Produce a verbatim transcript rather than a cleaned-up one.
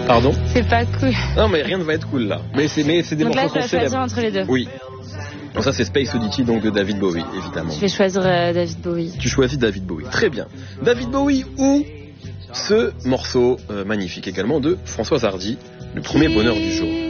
Pardon? C'est pas cool. Non, mais rien ne va être cool là. Mais c'est, mais c'est des Donc là, morceaux je qu'on dois choisir célèbre. entre les deux. Oui. Donc ça, c'est Space Oddity, donc de David Bowie, évidemment. Je vais choisir euh, David Bowie. Tu choisis David Bowie. Très bien. David Bowie ou ce morceau euh, magnifique également de Françoise Hardy, Le premier bonheur du jour.